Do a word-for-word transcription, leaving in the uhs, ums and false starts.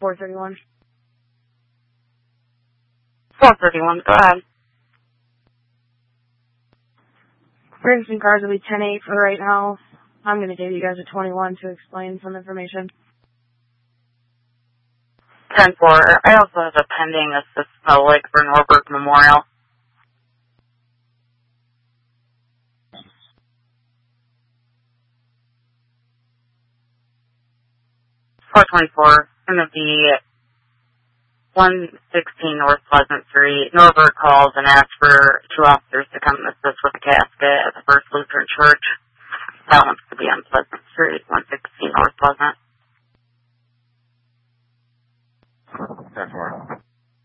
four thirty-one. four thirty-one, go ahead. Ferguson cars will be ten eight for right now. I'm going to give you guys a twenty-one to explain some information. ten four. I also have a pending assist public for Norberg Memorial. four twenty-four. Going to be one sixteen North Pleasant Street. Norberg calls and asks for two officers to come assist with the casket at the First Lutheran Church. That one's going to be on Pleasant Street, one sixteen North Pleasant. ten four.